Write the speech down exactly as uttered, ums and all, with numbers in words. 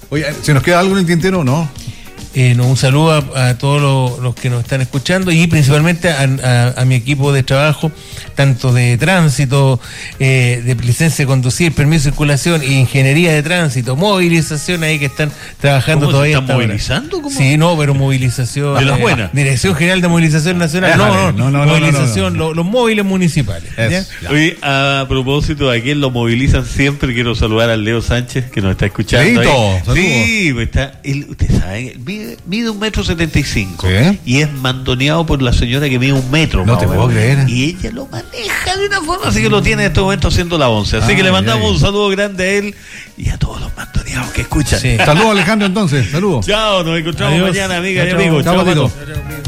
Oye, ¿se nos queda algo en el tintero o no? Eh, no, un saludo a, a todos los, los que nos están escuchando y principalmente a, a, a mi equipo de trabajo, tanto de tránsito, eh, de licencia de conducir, permiso de circulación, ingeniería de tránsito, movilización ahí que están trabajando ¿Cómo todavía. se están movilizando? ¿Cómo? Sí, no, pero movilización. De las eh, buenas. Dirección General de Movilización Nacional. Déjale, No, no, no, no, no, movilización, no, no, no. Los, los móviles municipales. ¿ya? Eso, ya. Oye, a propósito de a quién lo movilizan siempre, quiero saludar al Leo Sánchez, que nos está escuchando. Leito, ahí. saludos. Sí, pues está, él, usted sabe, mide, mide un metro setenta y cinco Sí. y es mandoneado por la señora que mide un metro. No más te o puedo menos. creer. Y ella lo maneja de una forma, así que lo tiene en este momento haciendo la once. Así Ay, que le mandamos ay. un saludo grande a él y a todos los mandoneados que escuchan. Sí. Saludos, Alejandro, entonces. Saludos. Chao, nos encontramos Adiós. mañana, amigas y Chao, amigos. chao, Chao, Patito. Pato.